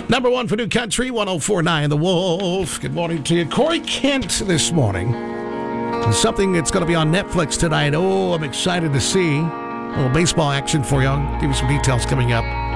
Number one for New Country, 104.9 The Wolf. Good morning to you. Corey Kent this morning. And something that's going to be on Netflix tonight. Oh, I'm excited to see. A little baseball action for you. I'll give you some details coming up.